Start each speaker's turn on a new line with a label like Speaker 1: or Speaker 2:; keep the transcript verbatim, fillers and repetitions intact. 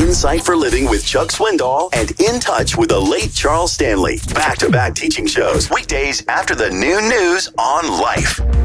Speaker 1: Insight for Living with Chuck Swindoll and In Touch with the late Charles Stanley. Back-to-back teaching shows, weekdays after the noon news on Life.